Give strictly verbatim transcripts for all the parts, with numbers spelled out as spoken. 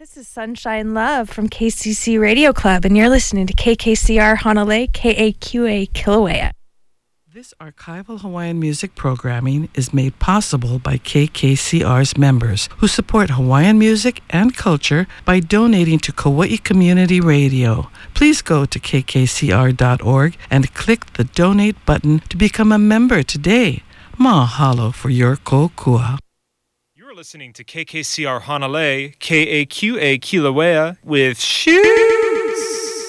This is Sunshine Love from K C C Radio Club, and you're listening to K K C R Honolulu, K A Q A Kilauea. This archival Hawaiian music programming is made possible by K K C R's members who support Hawaiian music and culture by donating to Kauai Community Radio. Please go to k k c r dot org and click the donate button to become a member today. Mahalo for your kokua. You're listening to K K C R Honolulu, K A Q A Kilauea with Shoots.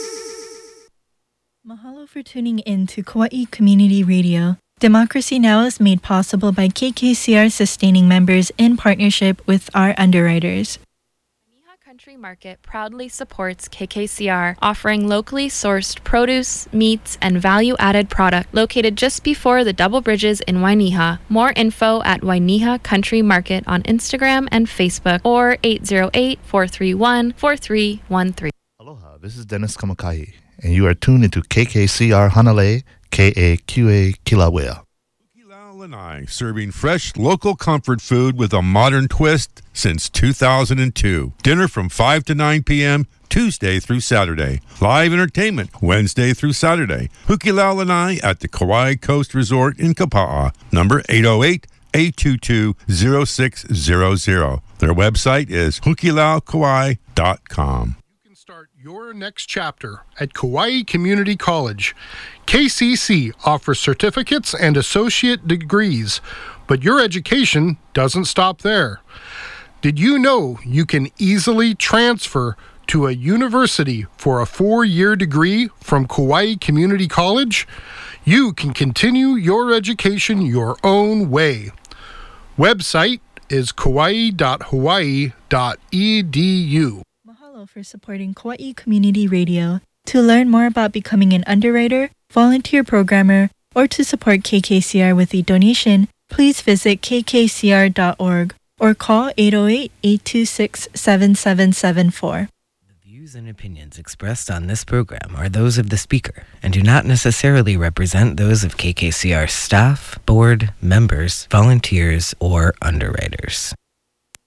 Mahalo for tuning in to Kauai Community Radio. Democracy Now! Is made possible by K K C R sustaining members in partnership with our underwriters. Wainiha Country Market proudly supports K K C R, offering locally sourced produce, meats, and value-added product located just before the Double Bridges in Wainiha. More info at Wainiha Country Market on Instagram and Facebook or eight zero eight, four three one, four three one three. Aloha, this is Dennis Kamakahi, and you are tuned into K K C R Hanalei, K A Q A Kilauea. Hukilau Lanai, serving fresh local comfort food with a modern twist since two thousand two. Dinner from five to nine p.m. Tuesday through Saturday. Live entertainment Wednesday through Saturday. Hukilau Lanai at the Kauai Coast Resort in Kapa'a. Number eight oh eight, eight two two, oh six zero zero. Their website is hukilau kauai dot com. Start your next chapter at Kauai Community College. K C C offers certificates and associate degrees, but your education doesn't stop there. Did you know you can easily transfer to a university for a four-year degree from Kauai Community College? You can continue your education your own way. Website is kauai dot hawaii dot e d u. For supporting Kauai Community Radio. To learn more about becoming an underwriter, volunteer programmer, or to support K K C R with a donation, please visit k k c r dot org or call eight oh eight, eight two six, seven seven seven four. The views and opinions expressed on this program are those of the speaker and do not necessarily represent those of K K C R staff, board, members, volunteers, or underwriters.